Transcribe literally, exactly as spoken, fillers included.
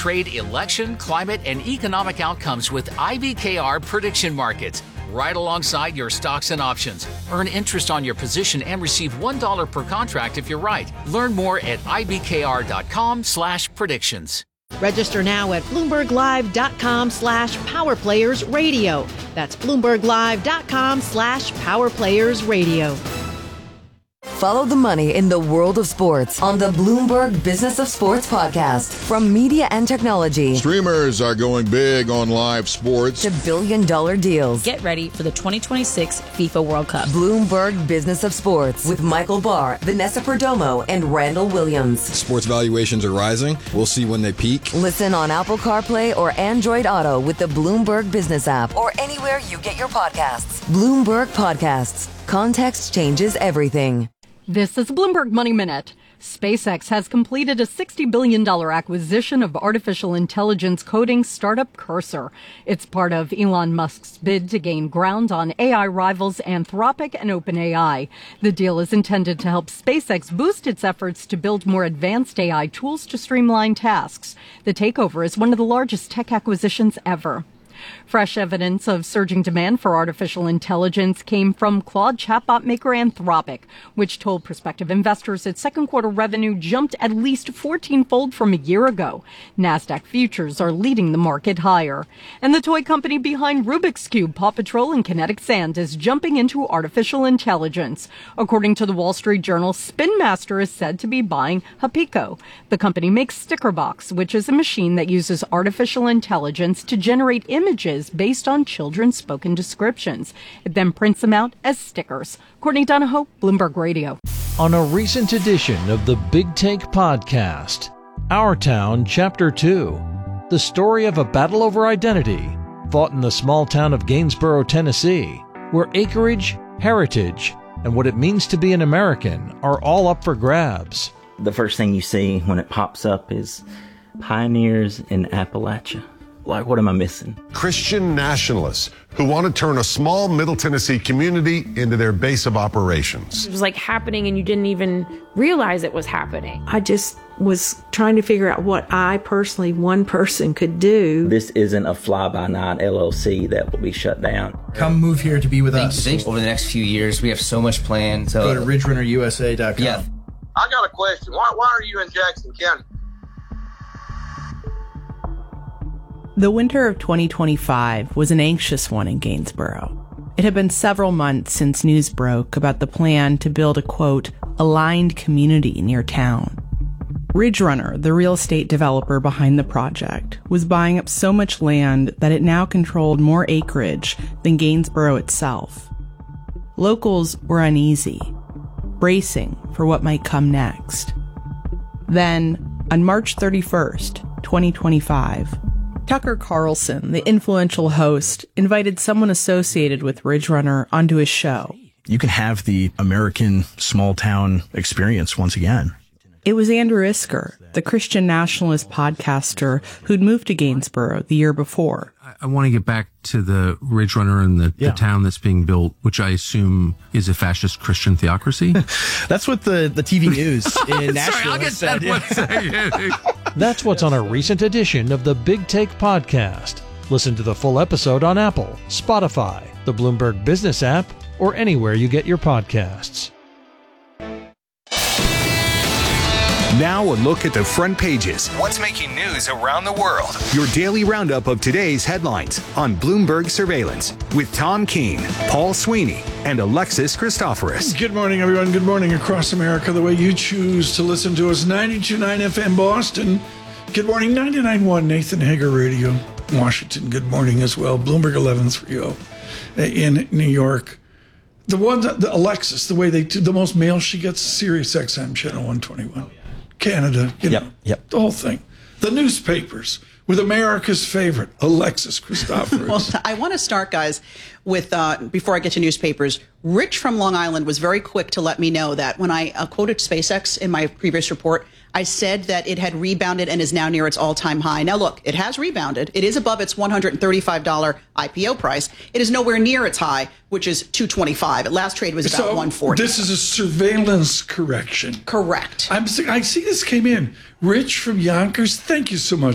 trade, election, climate, and economic outcomes with I B K R prediction markets, right alongside your stocks and options. Earn interest on your position and receive one dollar per contract if you're right. Learn more at ibkr.com slash predictions. Register now at bloomberglive.com slash powerplayersradio. That's bloomberglive.com slash powerplayersradio. Follow the money in the world of sports on the Bloomberg Business of Sports podcast. From media and technology, streamers are going big on live sports, to billion dollar deals. Get ready for the twenty twenty-six FIFA World Cup. Bloomberg Business of Sports with Michael Barr, Vanessa Perdomo, and Randall Williams. Sports valuations are rising. We'll see when they peak. Listen on Apple CarPlay or Android Auto with the Bloomberg Business app or anywhere you get your podcasts. Bloomberg Podcasts. Context changes everything. This is Bloomberg Money Minute. SpaceX has completed a sixty billion dollars acquisition of artificial intelligence coding startup Cursor. It's part of Elon Musk's bid to gain ground on A I rivals Anthropic and OpenAI. The deal is intended to help SpaceX boost its efforts to build more advanced A I tools to streamline tasks. The takeover is one of the largest tech acquisitions ever. Fresh evidence of surging demand for artificial intelligence came from Claude chatbot maker Anthropic, which told prospective investors its second quarter revenue jumped at least fourteen-fold from a year ago. NASDAQ futures are leading the market higher. And the toy company behind Rubik's Cube, Paw Patrol, and Kinetic Sand is jumping into artificial intelligence. According to the Wall Street Journal, Spin Master is said to be buying Hapico. The company makes Stickerbox, which is a machine that uses artificial intelligence to generate images based on children's spoken descriptions. It then prints them out as stickers. Courtney Donahoe, Bloomberg Radio. On a recent edition of the Big Take podcast, Our Town Chapter two, the story of a battle over identity fought in the small town of Gainsborough, Tennessee, where acreage, heritage, and what it means to be an American are all up for grabs. The first thing you see when it pops up is Pioneers in Appalachia. Like, what am I missing? Christian nationalists who want to turn a small Middle Tennessee community into their base of operations. It was like happening and you didn't even realize it was happening. I just was trying to figure out what I personally, one person could do. This isn't a fly-by-night L L C that will be shut down. Come move here to be with Thanks, us. Thanks. Over the next few years, we have so much planned. So go to ridge runner U S A dot com. Yeah. I got a question. Why, why are you in Jackson County? The winter of twenty twenty-five was an anxious one in Gainsborough. It had been several months since news broke about the plan to build a, quote, aligned community near town. Ridge Runner, the real estate developer behind the project, was buying up so much land that it now controlled more acreage than Gainsborough itself. Locals were uneasy, bracing for what might come next. Then, on March thirty-first, twenty twenty-five, Tucker Carlson, the influential host, invited someone associated with Ridge Runner onto his show. You can have the American small town experience once again. It was Andrew Isker, the Christian nationalist podcaster who'd moved to Gainsborough the year before. I want to get back to the Ridge Runner and the, yeah. the town that's being built, which I assume is a fascist Christian theocracy. That's what the, the T V news in Nashville Sorry, I'll get said. that That's what's on a recent edition of the Big Take podcast. Listen to the full episode on Apple, Spotify, the Bloomberg Business app, or anywhere you get your podcasts. Now a look at the front pages. What's making news around the world? Your daily roundup of today's headlines on Bloomberg Surveillance with Tom Keene, Paul Sweeney, and Alexis Christoforous. Good morning, everyone. Good morning across America, the way you choose to listen to us. ninety-two point nine F M Boston. Good morning, ninety-nine point one Nathan Hager Radio. Washington, good morning as well. Bloomberg eleven thirty in New York. The one, the Alexis, the way they do, the most mail she gets, Sirius X M channel one twenty-one. Canada, you yep, know, yep. the whole thing. The newspapers with America's favorite, Alexis Christoforous. Well, I want to start, guys, with, uh, before I get to newspapers, Rich from Long Island was very quick to let me know that when I uh, quoted SpaceX in my previous report, I said that it had rebounded and is now near its all-time high. Now, look, it has rebounded. It is above its one hundred thirty-five dollars I P O price. It is nowhere near its high, which is two twenty-five. At last trade was about so one forty. This is a surveillance correction. Correct. I'm, I see this came in. Rich from Yonkers, thank you so much.